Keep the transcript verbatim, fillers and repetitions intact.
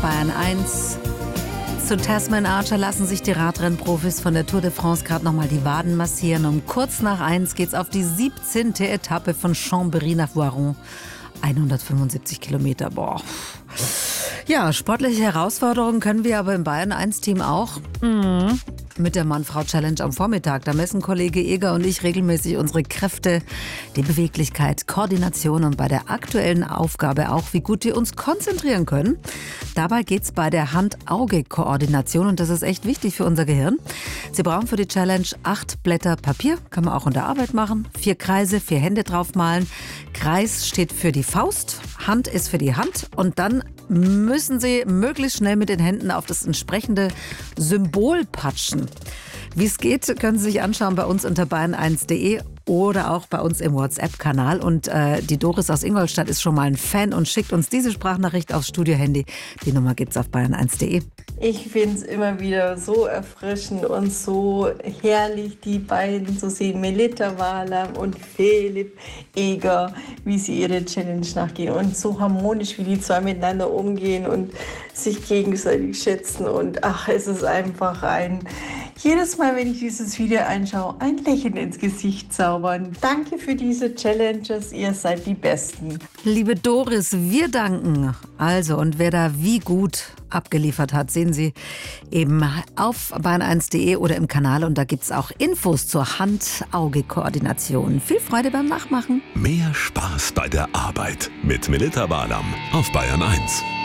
Bayern eins. Zu Tasman Archer lassen sich die Radrennprofis von der Tour de France gerade nochmal die Waden massieren. Um kurz nach eins geht's auf die siebzehnte Etappe von Chambéry nach Voiron. hundertfünfundsiebzig Kilometer, boah. Ja, sportliche Herausforderungen können wir aber im Bayern eins Team auch. Mhm. Mit der Mann-Frau-Challenge am Vormittag. Da messen Kollege Eger und ich regelmäßig unsere Kräfte, die Beweglichkeit, Koordination und bei der aktuellen Aufgabe auch, wie gut wir uns konzentrieren können. Dabei geht es bei der Hand-Auge-Koordination und das ist echt wichtig für unser Gehirn. Sie brauchen für die Challenge acht Blätter Papier, kann man auch in der Arbeit machen. Vier Kreise, vier Hände draufmalen. Kreis steht für die Faust, Hand ist für die Hand und dann müssen Sie möglichst schnell mit den Händen auf das entsprechende Symbol patschen. Wie es geht, können Sie sich anschauen bei uns unter bayern eins punkt de oder auch bei uns im WhatsApp-Kanal. Und äh, die Doris aus Ingolstadt ist schon mal ein Fan und schickt uns diese Sprachnachricht aufs Studio-Handy. Die Nummer gibt's auf bayern eins punkt de. Ich finde es immer wieder so erfrischend und so herrlich, die beiden zu sehen, Melitta Walam und Philipp Eger, wie sie ihre Challenge nachgehen und so harmonisch, wie die zwei miteinander umgehen und sich gegenseitig schätzen. Und ach, es ist einfach ein, jedes Mal, wenn ich dieses Video anschaue, ein Lächeln ins Gesicht zaubern. Danke für diese Challenges, ihr seid die Besten. Liebe Doris, wir danken. Also, und wer da wie gut abgeliefert hat, sehen Sie eben auf bayern eins punkt de oder im Kanal. Und da gibt es auch Infos zur Hand-Auge-Koordination. Viel Freude beim Nachmachen. Mehr Spaß bei der Arbeit mit Melitta Walam auf Bayern eins.